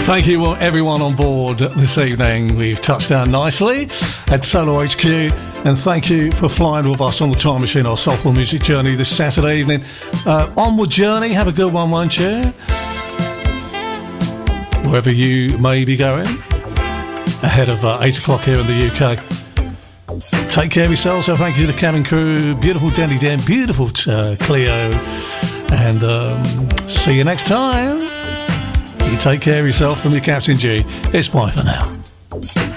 Thank you everyone on board this evening. We've touched down nicely at Solo HQ, and thank you for flying with us on the Time Machine, our soulful music journey this Saturday evening. Onward journey, have a good one, won't you? Wherever you may be going, ahead of 8 o'clock here in the UK. Take care of yourselves. So thank you to the cabin crew, beautiful Danny Dan, beautiful Cleo, and see you next time. You take care of yourself from your Captain G. It's bye for now.